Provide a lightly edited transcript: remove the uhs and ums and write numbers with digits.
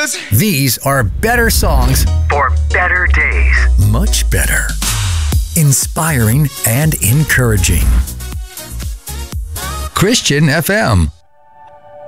days. These are better songs For better days. much better. Inspiring and encouraging. Christian FM.